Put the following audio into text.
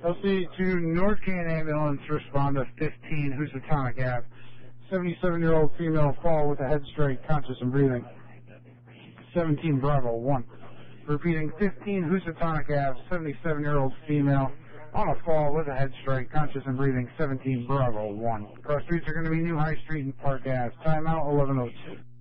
LC to North Canton Ambulance, respond to 15 Housatonic Ave. 77-year-old female fall with a head straight, conscious and breathing. 17 Bravo 1. Repeating, 15 Housatonic Ave, 77-year-old female on a fall with a head straight, conscious and breathing. 17 Bravo 1. Cross streets are going to be New High Street and Park Ave. Timeout 11:02.